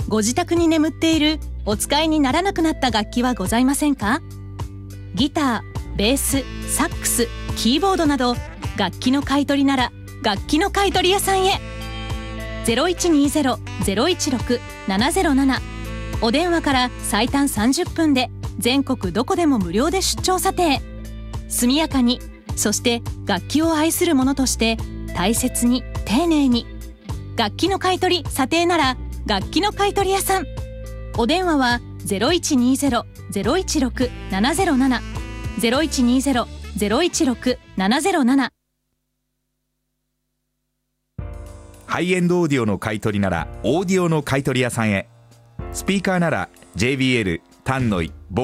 ご自宅に眠っているお使いにならなくなった楽器はございませんか？ギター、ベース、サックス、キーボードなど楽器の買い取りなら楽器の買い取り屋さんへ。0120-016-707、お電話から最短30分で全国どこでも無料で出張査定。速やかに、そして楽器を愛する者として大切に丁寧に。楽器の買い取り査定なら楽器の買い取り屋さん。お電話は 0120-016-707 0120-016-707。 ハイエンドオーディオの買い取りならオーディオの買い取り屋さんへ。スピーカーなら JBL、タンノイ、